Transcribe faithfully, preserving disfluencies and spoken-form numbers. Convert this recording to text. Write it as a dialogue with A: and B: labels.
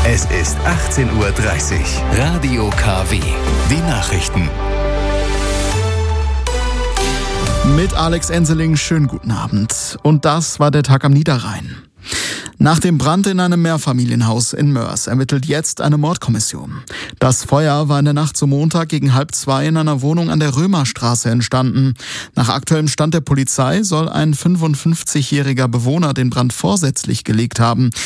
A: Es ist achtzehn Uhr dreißig. Radio K W. Die Nachrichten.
B: Mit Alex Enseling, schönen guten Abend. Und das war der Tag am Niederrhein. Nach dem Brand in einem Mehrfamilienhaus in Moers ermittelt jetzt eine Mordkommission. Das Feuer war in der Nacht zum Montag gegen halb zwei in einer Wohnung an der Römerstraße entstanden. Nach aktuellem Stand der Polizei soll ein fünfundfünfzigjähriger Bewohner den Brand vorsätzlich gelegt haben.